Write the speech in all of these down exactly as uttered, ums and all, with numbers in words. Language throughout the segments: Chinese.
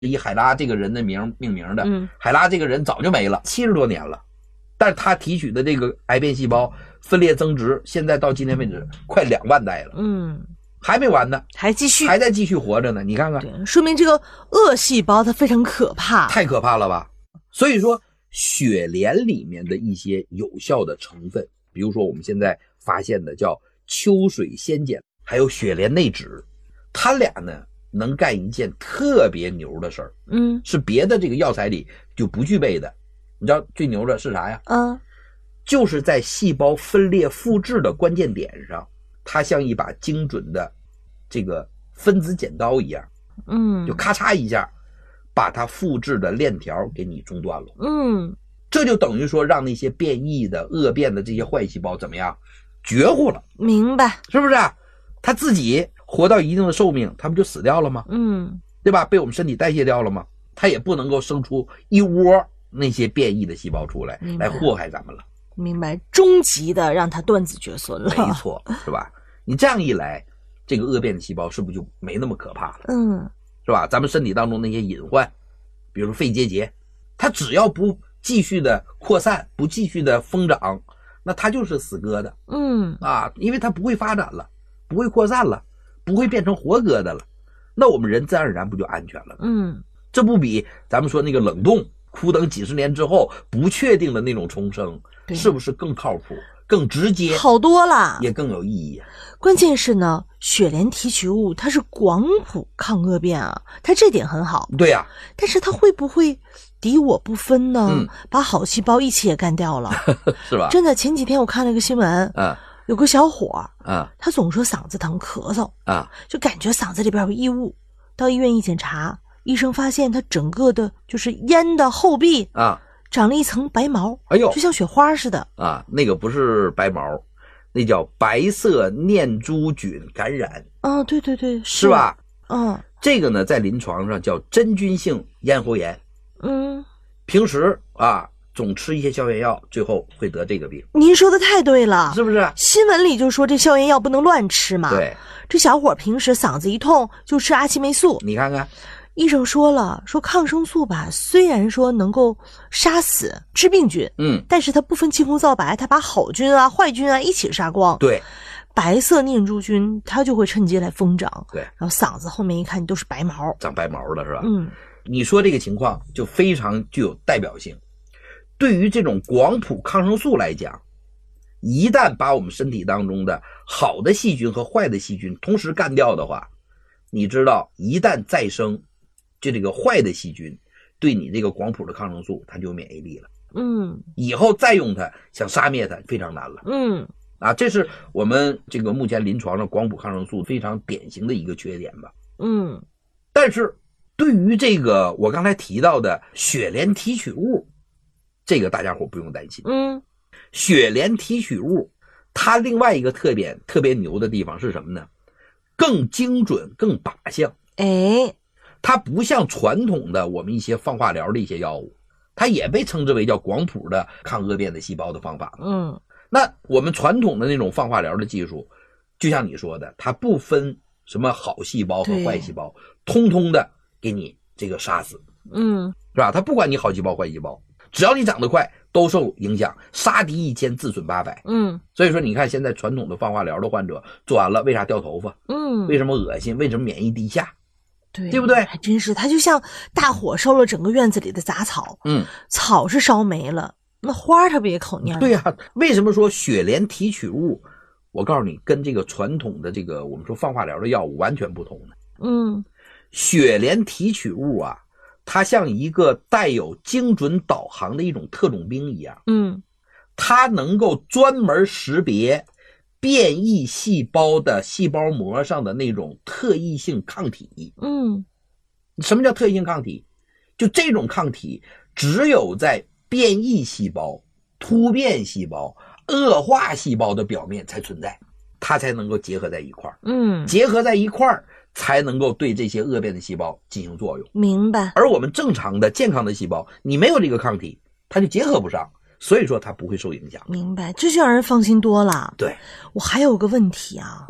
以海拉这个人的名命名的。 嗯， 海拉这个人早就没了，七十多年了，但是他提取的这个癌变细胞分裂增殖，现在到今天为止快两万代了。 嗯， 还没完呢， 还继续， 还在继续活着呢。你看看， 对，说明这个恶细胞它非常可怕， 太可怕了吧？所以说，雪莲里面的一些有效的成分，比如说我们现在发现的叫秋水仙碱，还有雪莲内酯，它俩呢能干一件特别牛的事儿， 嗯， 是别的这个药材里就不具备的。你知道最牛的是啥呀？ 嗯， 就是在细胞分裂复制的关键点上，它像一把精准的这个分子剪刀一样， 嗯， 就咔嚓一下把它复制的链条给你中断了。 嗯， 这就等于说让那些变异的恶变的这些坏细胞怎么样绝户了， 明白， 是不是啊？它自己活到一定的寿命，它不就死掉了吗？ 嗯， 对吧？被我们身体代谢掉了吗？它也不能够生出一窝那些变异的细胞出来来祸害咱们了。 明白，终极的让它断子绝孙了。 没错，是吧？你这样一来，这个恶变的细胞是不是就没那么可怕了？ 嗯， 是吧？咱们身体当中那些隐患，比如说肺结节，它只要不继续的扩散，不继续的疯长，那它就是死疙瘩。 嗯， 啊，因为它不会发展了，不会扩散了，不会变成活疙瘩了，那我们人自然而然不就安全了？ 嗯， 这不比咱们说那个冷冻，苦等几十年之后不确定的那种重生，是不是更靠谱、更直接， 好多了， 也更有意义啊？ 关键是呢，雪莲提取物它是广谱抗恶变啊，它这点很好。 对呀、啊， 但是它会不会敌我不分呢？ 嗯， 把好细胞一起也干掉了， 是吧？ 真的，前几天我看了一个新闻， 啊， 有个小伙啊， 他总说嗓子疼、咳嗽啊， 就感觉嗓子里边有异物，到医院一检查，医生发现他整个的就是咽的后壁啊长了一层白毛， 哎呦， 就像雪花似的啊，那个不是白毛，那叫白色念珠菌感染。 哦，对对对， 是吧？ 嗯， 这个呢，在临床上叫真菌性咽喉炎。 嗯， 平时啊，总吃一些消炎药，最后会得这个病。 您说的太对了， 是不是？ 新闻里就说这消炎药不能乱吃嘛。 对， 这小伙平时嗓子一痛就吃阿奇霉素， 你看看。 医生说了，说抗生素吧，虽然说能够杀死致病菌， 嗯， 但是它不分青红皂白，它把好菌啊、坏菌啊一起杀光。 对， 白色念珠菌它就会趁机来疯长， 对， 然后嗓子后面一看都是白毛， 长白毛了是吧？ 嗯， 你说这个情况就非常具有代表性。对于这种广谱抗生素来讲，一旦把我们身体当中的好的细菌和坏的细菌同时干掉的话，你知道一旦再生，就这个坏的细菌对你这个广谱的抗生素它就有免疫力了， 嗯， 以后再用它想杀灭它非常难了。 嗯， 啊，这是我们这个目前临床上广谱抗生素非常典型的一个缺点吧。 嗯， 但是对于这个我刚才提到的雪莲提取物，这个大家伙不用担心。 嗯， 雪莲提取物它另外一个特点特别牛的地方是什么呢？更精准更靶向。 哎， 它不像传统的我们一些放化疗的一些药物，它也被称之为叫广谱的抗恶变的细胞的方法。 嗯， 那我们传统的那种放化疗的技术，就像你说的，它不分什么好细胞和坏细胞，通通的给你这个杀死， 嗯， 是吧？它不管你好细胞坏细胞，只要你长得快都受影响，杀敌一千自损八百。 嗯， 所以说你看现在传统的放化疗的患者做完了为啥掉头发？ 嗯， 为什么恶心？为什么免疫低下？ 对， 对不对？ 还真是，它就像大火烧了整个院子里的杂草， 嗯， 草是烧没了，那花它不也口蔫？ 对呀、啊，为什么说雪莲提取物？我告诉你，跟这个传统的这个我们说放化疗的药物完全不同的。 嗯， 雪莲提取物啊，它像一个带有精准导航的一种特种兵一样。 嗯， 它能够专门识别变异细胞的细胞膜上的那种特异性抗体。 嗯， 什么叫特异性抗体？就这种抗体只有在变异细胞、突变细胞、恶化细胞的表面才存在，它才能够结合在一块儿。 嗯， 结合在一块儿才能够对这些恶变的细胞进行作用。 明白。 而我们正常的健康的细胞，你没有这个抗体，它就结合不上，所以说它不会受影响。 明白，这就让人放心多了。 对， 我还有个问题啊， 嗯，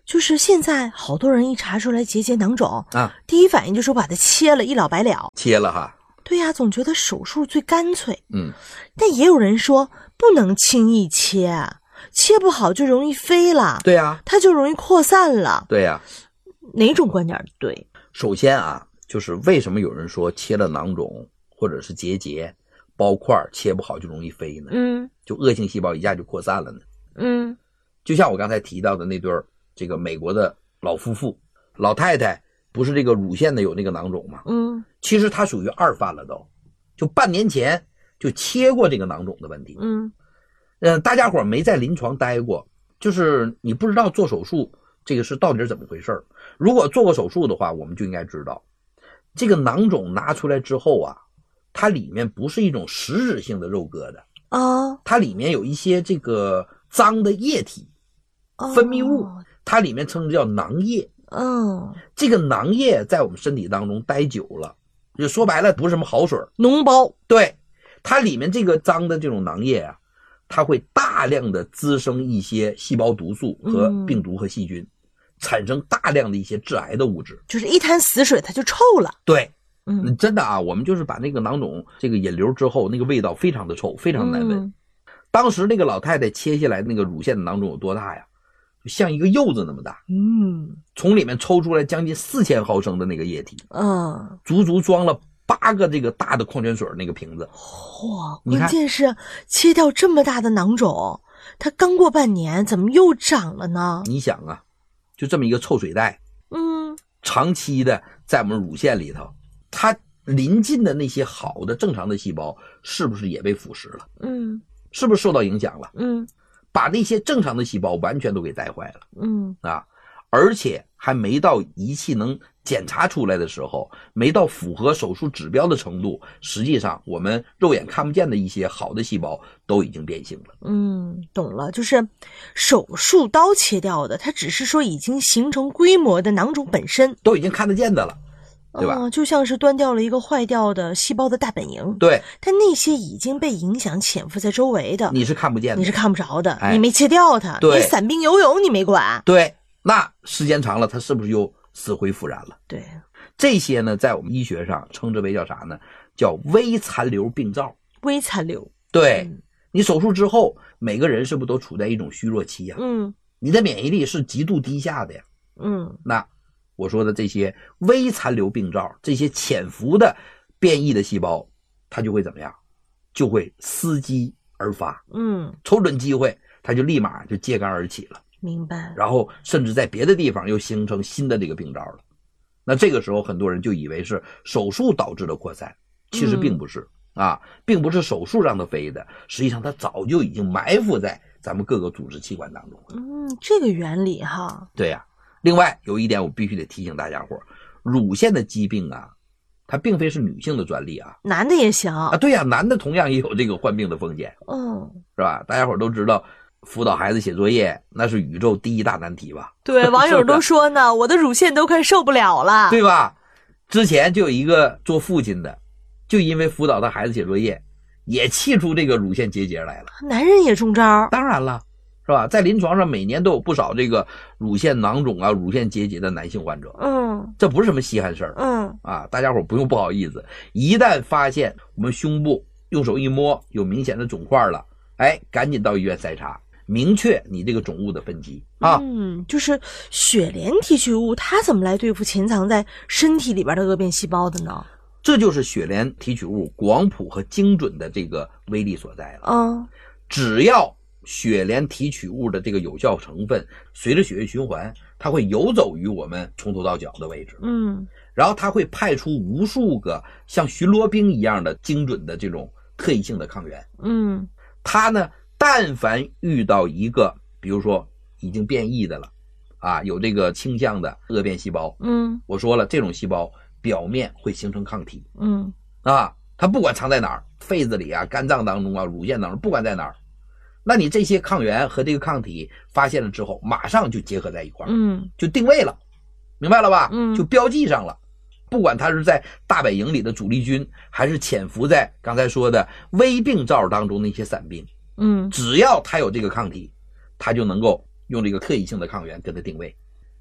就是现在好多人一查出来结节囊肿啊， 第一反应就是把它切了，一了百了。 切了哈。 对呀、啊，总觉得手术最干脆。 嗯， 但也有人说不能轻易切，切不好就容易飞了。 对呀、啊， 它就容易扩散了。 对呀、啊， 哪种观点对？ 首先啊，就是为什么有人说切了囊肿或者是结节、包块切不好就容易飞呢？ 嗯， 就恶性细胞一下就扩散了呢。 嗯， 就像我刚才提到的那对这个美国的老夫妇，老太太不是这个乳腺的有那个囊肿吗？ 嗯， 其实她属于二犯了都，就半年前就切过这个囊肿的问题。 嗯， 呃，大家伙没在临床待过，就是你不知道做手术这个是到底是怎么回事。如果做过手术的话，我们就应该知道，这个囊肿拿出来之后啊，它里面不是一种实质性的肉疙瘩啊， 它里面有一些这个脏的液体、分泌物，它里面称之叫囊液。 嗯， 这个囊液在我们身体当中待久了，就说白了不是什么好水， 脓包。 对，它里面这个脏的这种囊液啊，它会大量的滋生一些细胞毒素和病毒和细菌，嗯、产生大量的一些致癌的物质， 就是一滩死水它就臭了。 对， 嗯， 真的啊，我们就是把那个囊肿这个引流之后，那个味道非常的臭，非常难闻。嗯、当时那个老太太切下来那个乳腺的囊肿有多大呀？就像一个柚子那么大， 嗯， 从里面抽出来将近四千毫升的那个液体， 嗯， 足足装了八个这个大的矿泉水那个瓶子。 哇，关键是切掉这么大的囊肿，它刚过半年，怎么又长了呢？ 你想啊，就这么一个臭水袋， 嗯， 长期的在我们乳腺里头，它临近的那些好的正常的细胞，是不是也被腐蚀了？ 嗯， 是不是受到影响了？ 嗯。 把那些正常的细胞完全都给带坏了， 嗯啊，而且还没到仪器能检查出来的时候，没到符合手术指标的程度，实际上我们肉眼看不见的一些好的细胞都已经变性了。 嗯，懂了，就是手术刀切掉的，它只是说已经形成规模的囊肿本身都已经看得见的了。对吧、 嗯？就像是端掉了一个坏掉的细胞的大本营。 对， 但那些已经被影响潜伏在周围的， 你是看不见的， 你是看不着的， 哎、 你没切掉它。 对， 你散兵游泳你没管。 对，那时间长了，它是不是又死灰复燃了？ 对， 这些呢，在我们医学上称之为叫啥呢？叫微残留病灶。 微残留。 对、 嗯， 你手术之后，每个人是不是都处在一种虚弱期呀、啊？ 嗯， 你的免疫力是极度低下的呀。 嗯， 那。我说的这些微残留病灶，这些潜伏的变异的细胞，它就会怎么样？就会伺机而发。 嗯， 瞅准机会，它就立马就揭竿而起了。 明白。 然后甚至在别的地方又形成新的这个病灶了。那这个时候，很多人就以为是手术导致的扩散，其实并不是、嗯、啊，并不是手术让它飞的，实际上它早就已经埋伏在咱们各个组织器官当中了。 嗯，这个原理哈。 对呀、啊。另外有一点我必须得提醒大家伙，乳腺的疾病啊，它并非是女性的专利啊， 男的也行啊。对呀、啊，男的同样也有这个患病的风险。 嗯， 是吧？大家伙都知道，辅导孩子写作业那是宇宙第一大难题吧？ 对，网友都说呢，我的乳腺都快受不了了， 对吧？之前就有一个做父亲的，就因为辅导他孩子写作业，也气出这个乳腺结节来了。 男人也中招？ 当然了。是吧？在临床上每年都有不少这个乳腺囊肿啊、乳腺结节的男性患者。 嗯， 这不是什么稀罕事儿。 嗯啊，大家伙不用不好意思。一旦发现我们胸部用手一摸有明显的肿块了，哎，赶紧到医院筛查，明确你这个肿物的分级啊。 嗯，就是血莲提取物，它怎么来对付潜藏在身体里边的恶变细胞的呢？ 这就是血莲提取物广谱和精准的这个威力所在了。 嗯， 只要血莲提取物的这个有效成分随着血液循环，它会游走于我们从头到脚的位置。 嗯， 然后它会派出无数个像巡逻兵一样的精准的这种特异性的抗原。 嗯， 它呢，但凡遇到一个比如说已经变异的了啊，有这个倾向的恶变细胞， 嗯， 我说了，这种细胞表面会形成抗体。 嗯， 啊，它不管藏在哪儿，肺子里啊、肝脏当中啊、乳腺当中，不管在哪儿，那你这些抗原和这个抗体发现了之后，马上就结合在一块儿， 嗯， 就定位了，明白了吧？ 嗯， 就标记上了。不管它是在大本营里的主力军，还是潜伏在刚才说的微病灶当中那些散兵， 嗯， 只要它有这个抗体，它就能够用这个特异性的抗原跟它定位。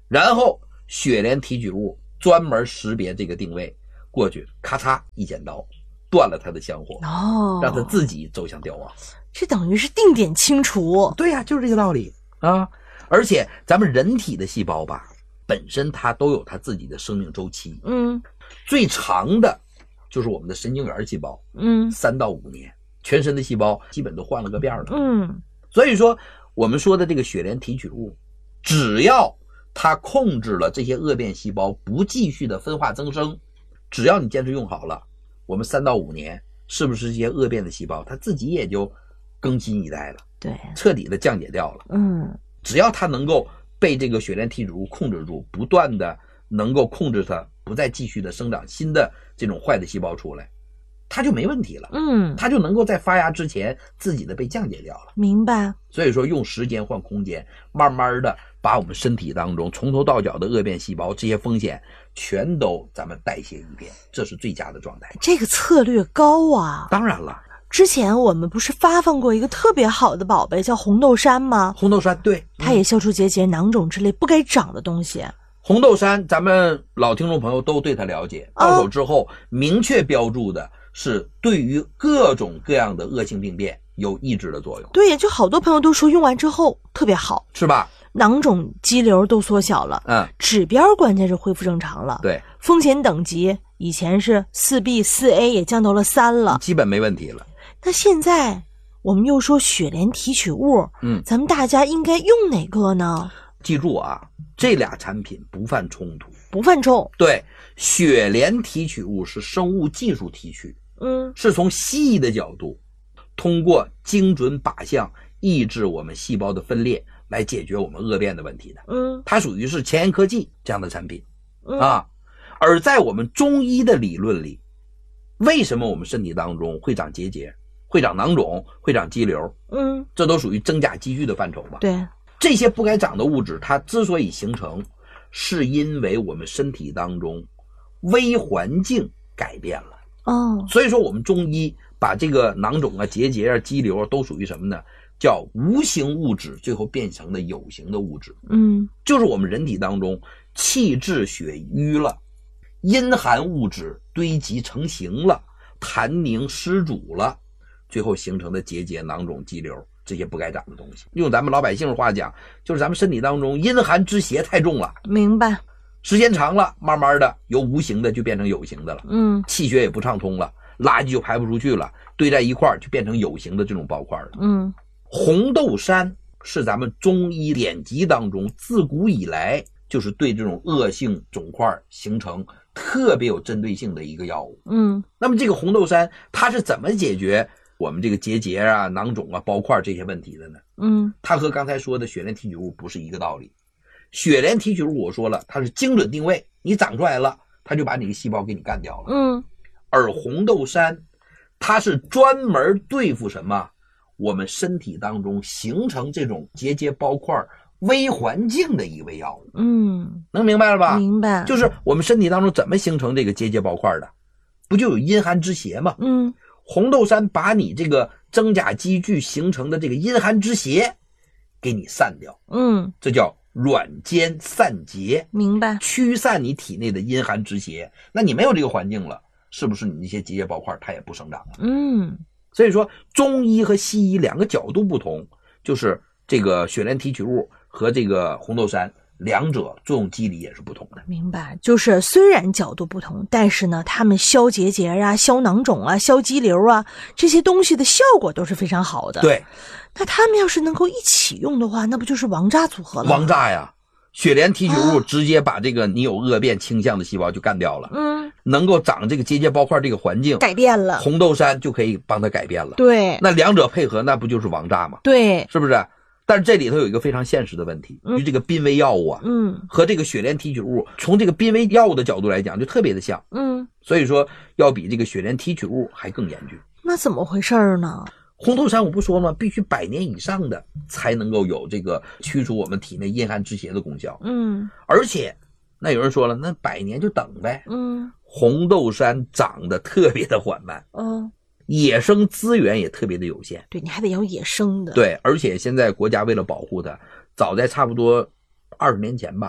然后血莲提取物专门识别这个定位，过去咔嚓一剪刀断了它的香火， 哦， 让它自己走向凋亡。 这等于是定点清除。 对呀、啊，就是这个道理啊。而且咱们人体的细胞吧，本身它都有它自己的生命周期， 嗯， 最长的就是我们的神经元细胞， 嗯， 三到五年，全身的细胞基本都换了个遍了。 嗯， 所以说我们说的这个血莲提取物，只要它控制了这些恶变细胞不继续的分化增生，只要你坚持用好了，我们三到五年，是不是这些恶变的细胞它自己也就更新一代了， 对， 彻底的降解掉了。 嗯， 只要它能够被这个血莲提取物控制住，不断的能够控制它不再继续的生长新的这种坏的细胞出来，它就没问题了。 嗯， 它就能够在发芽之前自己的被降解掉了。 明白。 所以说用时间换空间，慢慢的把我们身体当中从头到脚的恶变细胞这些风险全都咱们代谢一遍，这是最佳的状态。 这个策略高啊。 当然了， 之前我们不是发放过一个特别好的宝贝叫红豆杉吗？ 红豆杉，对， 它也消除结节、囊肿之类不该长的东西。 红豆杉咱们老听众朋友都对它了解，到手之后明确标注的是对于各种各样的恶性病变有抑制的作用。 对，就好多朋友都说用完之后特别好， 是吧？ 囊肿肌瘤都缩小了， 嗯， 指标关键是恢复正常了。 对， 风险等级以前是 四 B 四 A 也降到了三了， 基本没问题了。 那现在我们又说血莲提取物， 嗯， 咱们大家应该用哪个呢？ 记住啊，这俩产品不犯冲突， 不犯冲。 对，血莲提取物是生物技术提取， 嗯， 是从西医的角度，通过精准靶向抑制我们细胞的分裂来解决我们恶变的问题的。 嗯， 它属于是前沿科技这样的产品、 嗯、 啊。而在我们中医的理论里，为什么我们身体当中会长结节、会长囊肿、会长肌瘤？ 嗯， 这都属于真假积聚的范畴吧？ 对， 这些不该长的物质，它之所以形成，是因为我们身体当中微环境改变了。 哦， 所以说我们中医把这个囊肿啊、结节啊、肌瘤啊都属于什么呢？叫无形物质最后变成了有形的物质。 嗯， 就是我们人体当中气滞血瘀了，阴寒物质堆积成形了，痰凝湿阻了，最后形成的结节、囊肿、肌瘤这些不该长的东西。用咱们老百姓话讲，就是咱们身体当中阴寒之邪太重了， 明白。 时间长了，慢慢的由无形的就变成有形的了。 嗯， 气血也不畅通了，垃圾就排不出去了，堆在一块儿就变成有形的这种包块了。 嗯， 红豆杉是咱们中医典籍当中自古以来就是对这种恶性肿块形成特别有针对性的一个药物。 嗯， 那么这个红豆杉它是怎么解决我们这个结节啊、囊肿啊、包块这些问题的呢？ 嗯， 它和刚才说的血莲提取物不是一个道理。血莲提取物我说了，它是精准定位，你长出来了，它就把你的细胞给你干掉了。 嗯， 而红豆杉它是专门对付什么？我们身体当中形成这种结节包块微环境的一味药物。 嗯， 能明白了吧？ 明白。 就是我们身体当中怎么形成这个结节包块的？不就有阴寒之邪吗？ 嗯， 红豆杉把你这个真假积聚形成的这个阴寒之邪给你散掉。 嗯， 这叫软坚散结， 明白。 驱散你体内的阴寒之邪。那你没有这个环境了，是不是你那些结节包块它也不生长了？ 嗯， 所以说中医和西医两个角度不同，就是这个血莲提取物和这个红豆杉两者作用机理也是不同的。 明白。就是虽然角度不同，但是呢它们消结节啊、消囊肿啊、消肌瘤啊这些东西的效果都是非常好的。 对， 那他们要是能够一起用的话，那不就是王炸组合了吗？ 王炸呀！血莲提取物直接把这个你有恶变倾向的细胞就干掉了。 嗯， 能够长这个结节包块这个环境改变了， 红豆杉就可以帮它改变了。 对， 那两者配合，那不就是王炸吗？ 对， 是不是？但是这里头有一个非常现实的问题，就这个濒危药物啊， 嗯， 和这个血莲提取物，从这个濒危药物的角度来讲，就特别的像， 嗯， 所以说要比这个血莲提取物还更严峻。 那怎么回事呢？ 红豆杉我不说了吗？必须百年以上的才能够有这个驱除我们体内阴寒之邪的功效。 嗯， 而且，那有人说了，那百年就等呗。 嗯， 红豆杉长得特别的缓慢， 嗯， 野生资源也特别的有限。 对，你还得要野生的。 对，而且现在国家为了保护它，早在差不多二十年前吧，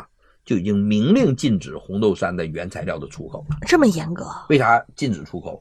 就已经明令禁止红豆杉的原材料的出口了。 这么严格？ 为啥禁止出口？